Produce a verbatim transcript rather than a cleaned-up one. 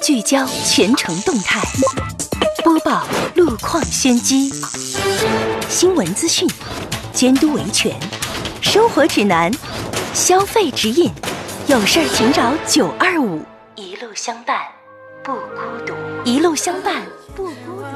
聚焦全城动态，播报路况先机，新闻资讯，监督维权，生活指南，消费指引，有事儿请找九二五，一路相伴不孤独，一路相伴不孤独。